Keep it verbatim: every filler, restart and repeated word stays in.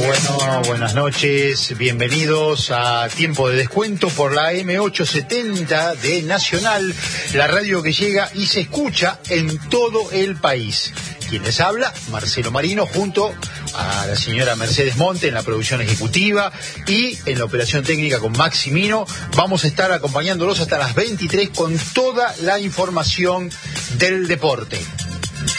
Bueno, buenas noches, bienvenidos a Tiempo de Descuento por la M ochocientos setenta de Nacional, la radio que llega y se escucha en todo el país. Quien les habla, Marcelo Marino, junto a la señora Mercedes Monte en la producción ejecutiva y en la operación técnica con Maximino. Vamos a estar acompañándolos hasta las veintitrés con toda la información del deporte.